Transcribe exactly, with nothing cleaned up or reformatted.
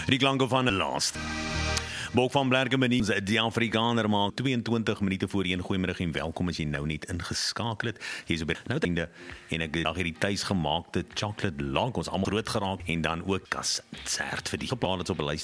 Die klanke van 'n laaste. Bok van Blerkenbenie, die Afrikaner maak tweeëntwintig minute voor een goeiemiddag en welkom as jy nou net ingeskakel het. Hier is op nou einde en ek het hierdie tuisgemaakte chocolate log ons almal groot geraak en dan ook kassert vir die geplaas op 'n lys